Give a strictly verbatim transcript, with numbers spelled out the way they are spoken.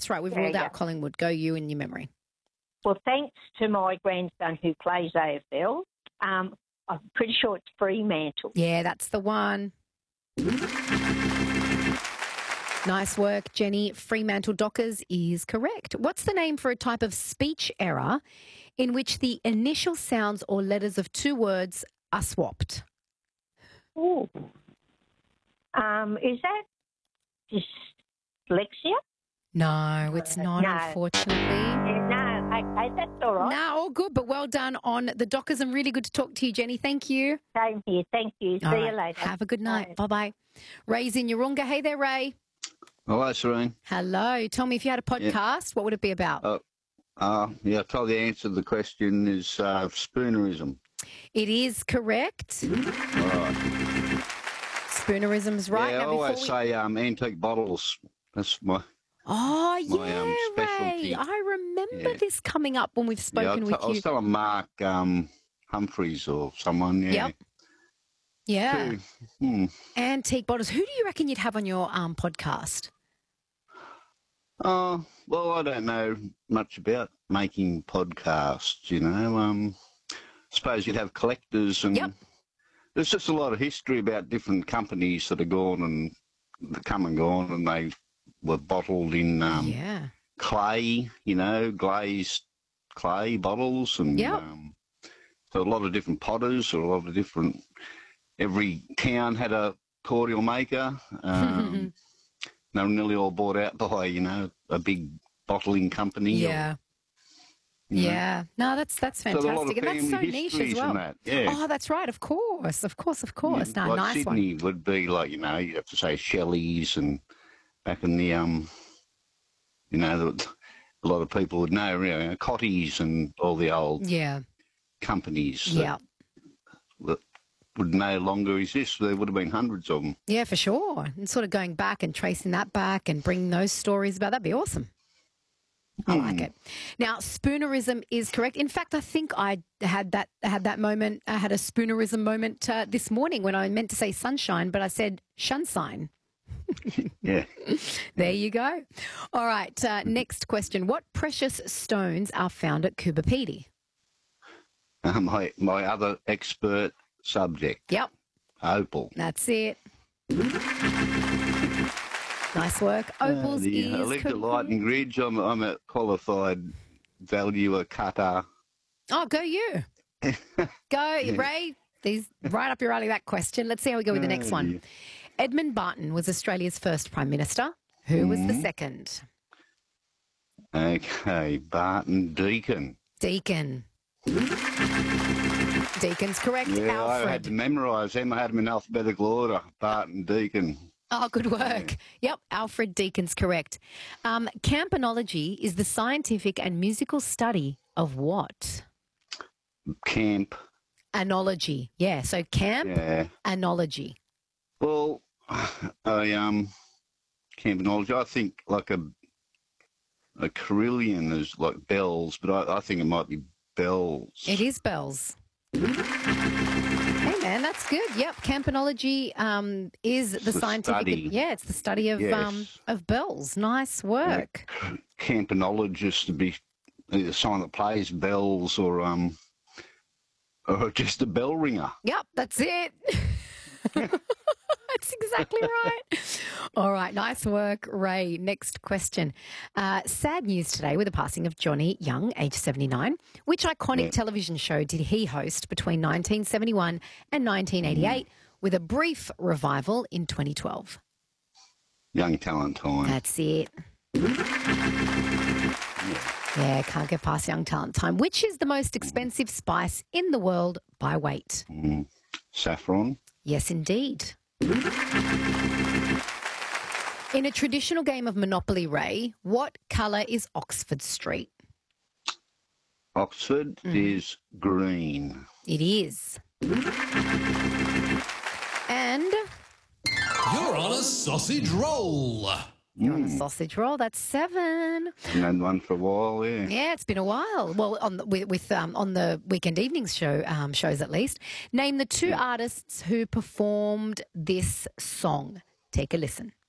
That's right. We've There ruled you out go. Collingwood. Go you in your memory. Well, thanks to my grandson who plays A F L, um, I'm pretty sure it's Fremantle. Yeah, that's the one. Nice work, Jenny. Fremantle Dockers is correct. What's the name for a type of speech error in which the initial sounds or letters of two words are swapped? Ooh. Um, is that dyslexia? No, it's not, No. unfortunately. Yeah, no, okay, that's all right. No, all good, but well done on the Dockers and really good to talk to you, Jenny. Thank you. Same here. Thank you. All See right. you later. Have a good night. Bye. Bye-bye. Ray's in Yarunga. Hey there, Ray. Hello, Serene. Hello. Tell me, if you had a podcast, what would it be about? Uh, uh, yeah, probably the answer to the question is uh, spoonerism. It is correct. All right. Spoonerism's right. Yeah, Now, I always before we... say um, antique bottles. That's my... Oh, my, yeah, um, Ray. specialty. I remember Yeah. this coming up when we've Yeah, I, spoken t- with I was you. telling Mark um, Humphreys or someone, yeah. Yep. Yeah. Too. Hmm. Antique bottles. Who do you reckon you'd have on your um, podcast? Oh, well, I don't know much about making podcasts, you know. Um, I suppose you'd have collectors and Yep. there's just a lot of history about different companies that are gone and that come and gone and they were bottled in um, Yeah. clay, you know, glazed clay bottles. And Yep. um, so a lot of different potters or a lot of different, every town had a cordial maker. Um, they were nearly all bought out by, you know, a big bottling company. Yeah. Or, you know. Yeah. No, that's that's So there's a lot fantastic. of And that's so family niche as histories well. and that, yeah. Oh, that's right. Of course. Of course. Of course. Yeah, No, like nice one. Sydney would be like, you know, you have to say Shelley's and back in the, um, you know, the, a lot of people would know, you know, Cotties and all the old Yeah. companies that, Yeah. that would no longer exist. There would have been hundreds of them. Yeah, for sure. And sort of going back and tracing that back and bringing those stories about, that'd be awesome. I like it. Now, spoonerism is correct. In fact, I think I had that had that moment. I had a spoonerism moment uh, this morning when I meant to say sunshine, but I said shunshine. Yeah. There you go. All right. Uh, next question: what precious stones are found at Coober Pedy? Uh, my, my other expert subject, Yep, opal. that's it. Nice work. Opals Uh, the, is I lived at correct. Lightning Ridge. I'm, I'm a qualified valuer cutter. Oh, go you. Go, Ray. These right up your alley, that question. Let's see how we go with the next Oh, one. dear. Edmund Barton was Australia's first Prime Minister. Who was Mm-hmm. the second? Okay, Barton Deacon. Deacon. Deacon's correct. Yeah, I had Alfred. to memorise them. I had them in alphabetical order. Barton Deacon. Oh, good work. Yep, Alfred Deacon's correct. Um, campanology is the scientific and musical study of what? Camp. Anology. Yeah, so camp, Yeah. anology. Well, I um, campanology. I think like a a carillon is like bells, but I, I think it might be bells. It is bells. Hey, man, that's good. Yep, campanology um, is the, the scientific. study. Yeah, it's the study of Yes. um, of bells. Nice work. Campanologist to be either someone that plays bells or um, or just a bell ringer. Yep, that's it. That's exactly right. All right, nice work, Ray. Next question. Uh, sad news today with the passing of Johnny Young, age seventy-nine. Which iconic Yeah. television show did he host between nineteen seventy-one and nineteen eighty-eight with a brief revival in twenty twelve? Young talent time. That's it. Yeah, can't get past Young Talent Time. Which is the most expensive spice in the world by weight? Mm. Saffron. Yes, indeed. In a traditional game of Monopoly, Ray, what colour is Oxford Street? Oxford is green. It is. And You're on a sausage roll. you're on a sausage roll. That's seven. And then one for a while, yeah. Yeah, it's been a while. Well, on the, with, with um, on the weekend evenings show um, shows at least. Name the two artists who performed this song. Take a listen.